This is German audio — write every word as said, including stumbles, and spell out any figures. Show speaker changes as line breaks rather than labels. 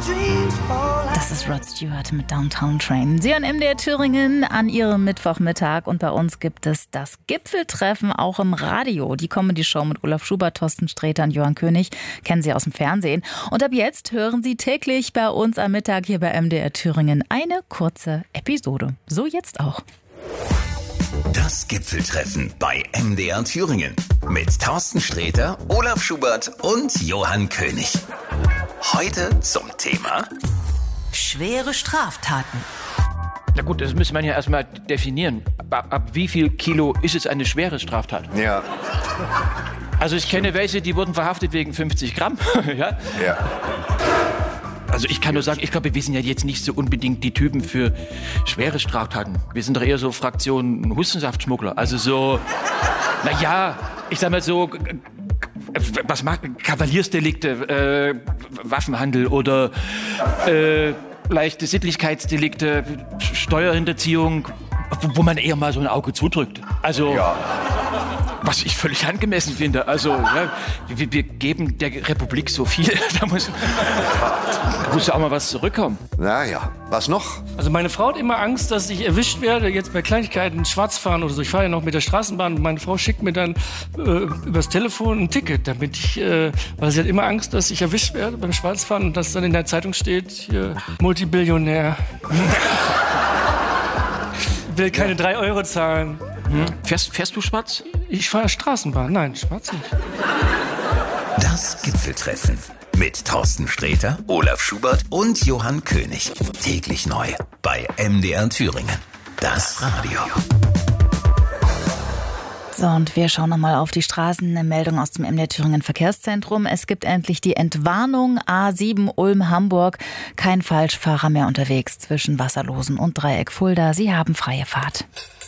Das ist Rod Stewart mit Downtown Train. Sie hören M D R Thüringen an Ihrem Mittwochmittag und bei uns gibt es das Gipfeltreffen auch im Radio. Die Comedy-Show mit Olaf Schubert, Thorsten Sträter und Johann König kennen Sie aus dem Fernsehen. Und ab jetzt hören Sie täglich bei uns am Mittag hier bei M D R Thüringen eine kurze Episode. So jetzt auch.
Das Gipfeltreffen bei M D R Thüringen mit Thorsten Sträter, Olaf Schubert und Johann König. Heute zum Thema
schwere Straftaten.
Na gut, das müsste man ja erstmal definieren. Ab, ab wie viel Kilo ist es eine schwere Straftat?
Ja.
Also ich kenne welche, die wurden verhaftet wegen fünfzig Gramm. ja?
Ja.
Also ich kann nur sagen, ich glaube, wir sind ja jetzt nicht so unbedingt die Typen für schwere Straftaten. Wir sind doch eher so Fraktion Hustensaftschmuggler. Also so, naja, ich sag mal so, was mag Kavaliersdelikte, äh, Waffenhandel oder äh, leichte Sittlichkeitsdelikte, Steuerhinterziehung, wo, wo man eher mal so ein Auge zudrückt. Also,
Ja.
was ich völlig angemessen finde. Also, ja, wir, wir geben der Republik so viel, da muss, da muss ja auch mal was zurückkommen.
Naja, was noch?
Also meine Frau hat immer Angst, dass ich erwischt werde, jetzt bei Kleinigkeiten schwarz fahren oder so. Ich fahre ja noch mit der Straßenbahn und meine Frau schickt mir dann äh, übers Telefon ein Ticket, damit ich, äh, weil sie hat immer Angst, dass ich erwischt werde beim Schwarzfahren und dass dann in der Zeitung steht, hier, Multibillionär. Will keine drei Euro zahlen.
Hm. Fährst, fährst du schwarz?
Ich fahre Straßenbahn, nein, schwarz nicht.
das Gipfeltreffen mit Thorsten Sträter, Olaf Schubert und Johann König. Täglich neu bei M D R Thüringen. Das Radio.
So, und wir schauen nochmal auf die Straßen. Eine Meldung aus dem M D R Thüringen Verkehrszentrum. Es gibt endlich die Entwarnung A sieben Ulm-Hamburg. Kein Falschfahrer mehr unterwegs zwischen Wasserlosen und Dreieck Fulda. Sie haben freie Fahrt.